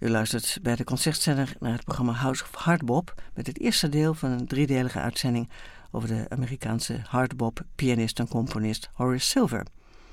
U luistert bij de Concertzender naar het programma House of Hardbop met het eerste deel van een driedelige uitzending over de Amerikaanse hardbop-pianist en componist Horace Silver.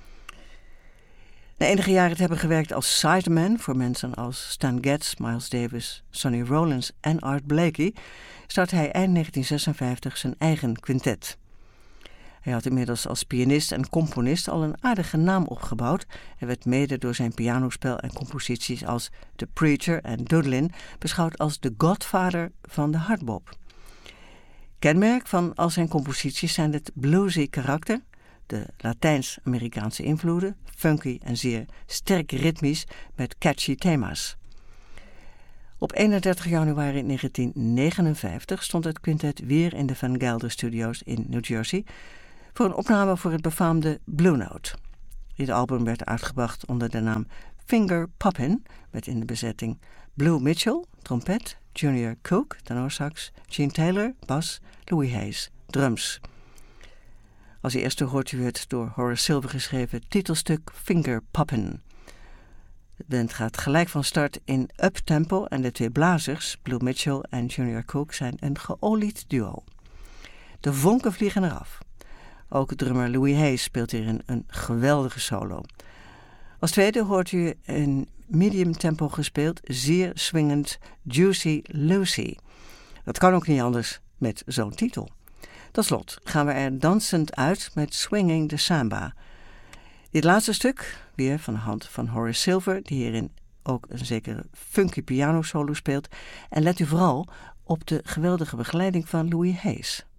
Na enige jaren te hebben gewerkt als sideman voor mensen als Stan Getz, Miles Davis, Sonny Rollins en Art Blakey, startte hij eind 1956 zijn eigen quintet. Hij had inmiddels als pianist en componist al een aardige naam opgebouwd en werd mede door zijn pianospel en composities als The Preacher en Doodlin beschouwd als de godfather van de hardbop. Kenmerk van al zijn composities zijn het bluesy karakter, de Latijns-Amerikaanse invloeden, funky en zeer sterk ritmisch met catchy thema's. Op 31 januari 1959 stond het quintet weer in de Van Gelder Studios in New Jersey voor een opname voor het befaamde Blue Note. Dit album werd uitgebracht onder de naam Finger Poppin', met in de bezetting Blue Mitchell, trompet, Junior Cook, tenorsax, Gene Taylor, bas, Louis Hayes, drums. Als eerste hoort u het door Horace Silver geschreven titelstuk Finger Poppin'. De band gaat gelijk van start in uptempo en de twee blazers, Blue Mitchell en Junior Cook, zijn een geolied duo. De vonken vliegen eraf. Ook drummer Louis Hayes speelt hierin een geweldige solo. Als tweede hoort u een medium tempo gespeeld, zeer swingend Juicy Lucy. Dat kan ook niet anders met zo'n titel. Tot slot gaan we er dansend uit met Swinging the Samba. Dit laatste stuk, weer van de hand van Horace Silver, die hierin ook een zekere funky piano solo speelt. En let u vooral op de geweldige begeleiding van Louis Hayes.